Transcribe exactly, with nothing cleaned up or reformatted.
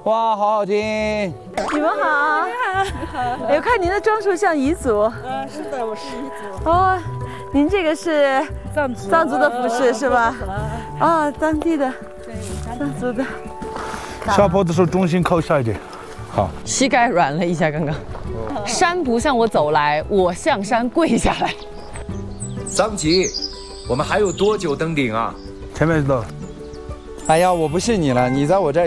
哇，好好听！ 你们好，哎，我看您的装束像彝族。 嗯，是的，我是彝族。 哦，您这个是藏族藏族的服饰是吧？啊，当地的，藏族的。 下坡的时候重心靠下一点。好， 膝盖软了一下，刚刚。山不向我走来，我向山跪下来。 桑吉，我们还有多久登顶啊？ 前面到了。 哎呀，我不信你了，你在我这儿